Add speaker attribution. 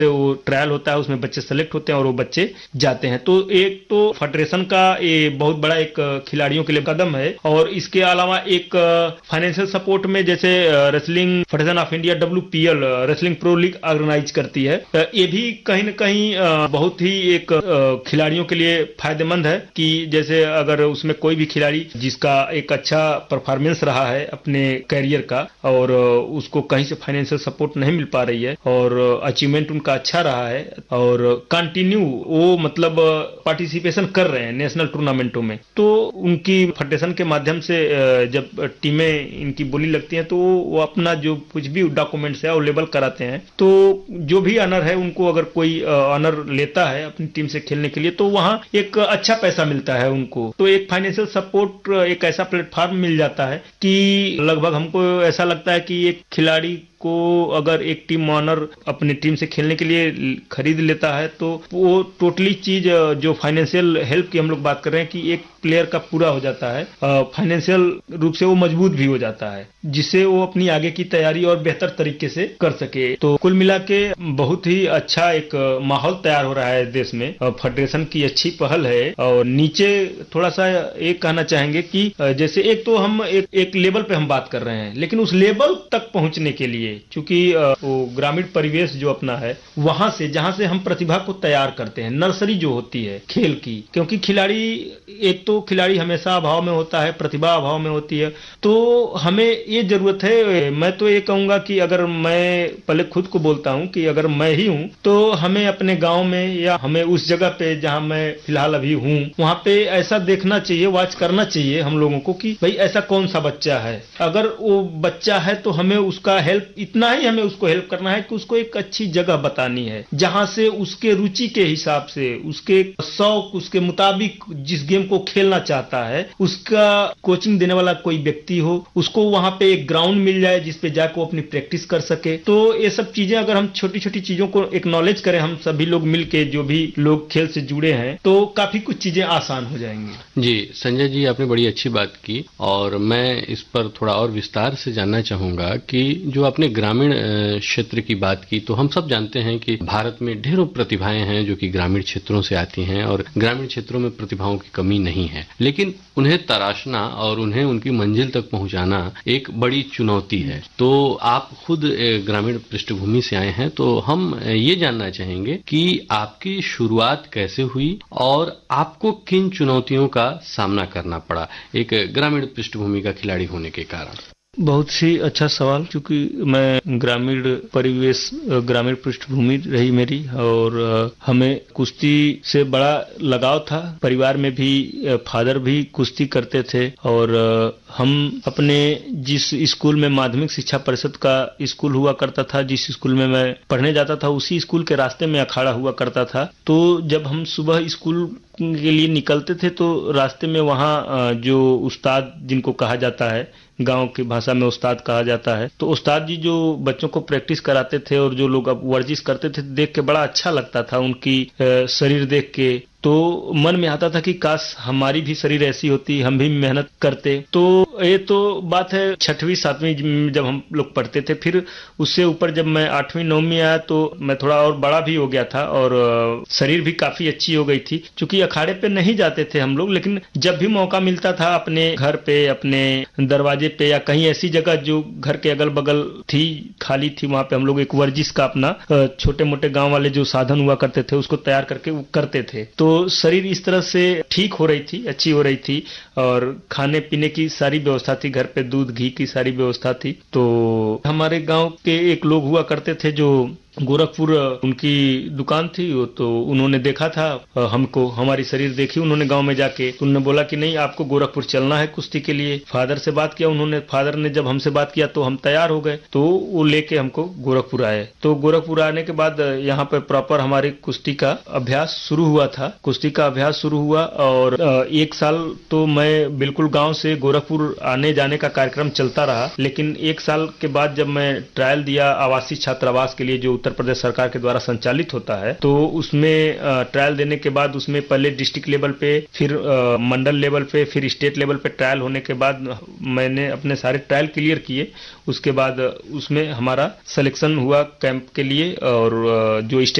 Speaker 1: वो ट्रायल होता है, उसमें बच्चे सेलेक्ट होते हैं और वो बच्चे जाते हैं। तो एक तो फेडरेशन का ये बहुत बड़ा एक खिलाड़ियों के लिए कदम है। और इसके अलावा एक फाइनेंशियल सपोर्ट में जैसे wrestling federation of India WPL wrestling pro league organise करती है, ये भी कहीं न कहीं बहुत ही एक खिलाड़ियों के लिए फायदेमंद है कि जैसे अगर उसमें कोई भी खिलाड़ी जिसका एक अच्छा परफॉर्मेंस रहा है अपने कैरियर का और उसको कहीं से फाइनेंशियल सपोर्ट नहीं मिल पा रही है और अचीवमेंट उनका अच्छा रहा है और कंटिन्यू वो मतलब पार्टिसिपेशन कर रहे हैं नेशनल टूर्नामेंटों में, तो उनकी फेडरेशन के माध्यम से जब टीमें इनकी बोली लगती हैं तो वो अपना जो कुछ भी डॉक्यूमेंट्स है वो लेबल कराते हैं। तो जो भी ऑनर है उनको अगर कोई ऑनर लेता है अपनी टीम से खेलने के लिए तो वहां एक अच्छा पैसा मिलता है उनको। तो एक फाइनेंशियल सपोर्ट एक ऐसा प्लेटफॉर्म मिल जाता है कि लगभग हमको ऐसा लगता है कि एक खिलाड़ी को अगर एक टीम ऑनर अपनी टीम से खेलने के लिए खरीद लेता है तो वो टोटली चीज जो फाइनेंशियल हेल्प की हम लोग बात कर रहे हैं कि एक प्लेयर का पूरा हो जाता है, फाइनेंशियल रूप से वो मजबूत भी हो जाता है जिससे वो अपनी आगे की तैयारी और बेहतर तरीके से कर सके। तो कुल मिला के बहुत ही अच्छा एक माहौल तैयार हो रहा है देश में, फेडरेशन की अच्छी पहल है। और नीचे थोड़ा सा एक कहना चाहेंगे कि जैसे एक तो हम एक लेवल पे हम बात कर रहे हैं, लेकिन उस लेवल तक पहुंचने के लिए चूंकि वो ग्रामीण परिवेश जो अपना है वहां से जहां से हम प्रतिभा को तैयार करते हैं, नर्सरी जो होती है खेल की, क्योंकि खिलाड़ी एक तो खिलाड़ी हमेशा अभाव में होता है, प्रतिभा अभाव में होती है, तो हमें ये जरूरत है। मैं तो ये कहूंगा कि अगर मैं पहले खुद को बोलता हूं कि अगर मैं ही हूं तो हमें अपने गांव में या हमें उस जगह पे जहां मैं फिलहाल अभी हूं वहां पे ऐसा देखना चाहिए, वॉच करना चाहिए हम लोगों को कि भाई ऐसा कौन सा बच्चा है। अगर वो बच्चा है तो हमें उसका हेल्प, इतना ही हमें उसको हेल्प करना है कि उसको एक अच्छी जगह बतानी है जहां से उसके रुचि के हिसाब से, उसके शौक, उसके मुताबिक जिस गेम को खेलना चाहता है उसका कोचिंग देने वाला कोई व्यक्ति हो, उसको वहां पे एक ग्राउंड मिल जाए जिसपे जाकर वो अपनी प्रैक्टिस कर सके। तो ये सब चीजें अगर हम छोटी छोटी चीजों को एक्नॉलेज करें, हम सभी लोग मिलके जो भी लोग खेल से जुड़े हैं, तो काफी कुछ चीजें आसान हो जाएंगी।
Speaker 2: जी संजय जी, आपने बड़ी अच्छी बात की और मैं इस पर थोड़ा और विस्तार से जानना चाहूंगा कि जो आपने ग्रामीण क्षेत्र की बात की, तो हम सब जानते हैं कि भारत में ढेरों प्रतिभाएं हैं जो कि ग्रामीण क्षेत्रों से आती हैं और ग्रामीण क्षेत्रों में प्रतिभाओं की कमी नहीं है, लेकिन उन्हें तराशना और उन्हें उनकी मंजिल तक पहुंचाना एक बड़ी चुनौती है। तो आप खुद ग्रामीण पृष्ठभूमि से आए हैं, तो हम ये जानना चाहेंगे कि आपकी शुरुआत कैसे हुई और आपको किन चुनौतियों का सामना करना पड़ा एक ग्रामीण पृष्ठभूमि का खिलाड़ी होने के कारण।
Speaker 1: बहुत ही अच्छा सवाल, क्योंकि मैं ग्रामीण परिवेश, ग्रामीण पृष्ठभूमि रही मेरी और हमें कुश्ती से बड़ा लगाव था। परिवार में भी फादर भी कुश्ती करते थे और हम अपने जिस स्कूल में माध्यमिक शिक्षा परिषद का स्कूल हुआ करता था, जिस स्कूल में मैं पढ़ने जाता था, उसी स्कूल के रास्ते में अखाड़ा हुआ करता था। तो जब हम सुबह स्कूल के लिए निकलते थे तो रास्ते में वहाँ जो उस्ताद जिनको कहा जाता है, गांव की भाषा में उस्ताद कहा जाता है, तो उस्ताद जी जो बच्चों को प्रैक्टिस कराते थे और जो लोग अब वर्जिश करते थे, देख के बड़ा अच्छा लगता था उनकी शरीर देख के। तो मन में आता था कि काश हमारी भी शरीर ऐसी होती, हम भी मेहनत करते। तो ये तो बात है 6वीं 7वीं जब हम लोग पढ़ते थे। फिर उससे ऊपर जब मैं 8वीं 9वीं आया तो मैं थोड़ा और बड़ा भी हो गया था और शरीर भी काफी अच्छी हो गई थी। चूंकि अखाड़े पे नहीं जाते थे हम लोग, लेकिन जब भी मौका मिलता था अपने घर पे, अपने दरवाजे पे या कहीं ऐसी जगह जो घर के अगल बगल थी, खाली थी, वहां पे हम लोग एक वर्जिश का अपना छोटे मोटे गांव वाले जो साधन हुआ करते थे उसको तैयार करके वो करते थे। तो शरीर इस तरह से ठीक हो रही थी, अच्छी हो रही थी और खाने पीने की सारी व्यवस्था थी, घर पे दूध घी की सारी व्यवस्था थी। तो हमारे गांव के एक लोग हुआ करते थे जो गोरखपुर उनकी दुकान थी, तो उन्होंने देखा था हमको, हमारी शरीर देखी उन्होंने गांव में जाके, उन्होंने बोला कि नहीं आपको गोरखपुर चलना है कुश्ती के लिए। फादर से बात किया उन्होंने, फादर ने जब हमसे बात किया तो हम तैयार हो गए, तो वो लेके हमको गोरखपुर आए। तो गोरखपुर आने के बाद यहाँ पे प्रॉपर हमारी कुश्ती का अभ्यास शुरू हुआ था। कुश्ती का अभ्यास शुरू हुआ और 1 साल तो मैं बिल्कुल गाँव से गोरखपुर आने जाने का कार्यक्रम चलता रहा। लेकिन 1 साल के बाद जब मैं ट्रायल दिया आवासीय छात्रावास के लिए जो उत्तर प्रदेश सरकार के द्वारा संचालित होता है, तो उसमें ट्रायल देने के बाद उसमें पहले डिस्ट्रिक्ट लेवल पे, फिर मंडल लेवल पे, फिर स्टेट लेवल पे ट्रायल होने के बाद मैंने अपने सारे ट्रायल क्लियर किए। उसके बाद उसमें हमारा सिलेक्शन हुआ कैंप के लिए, और जो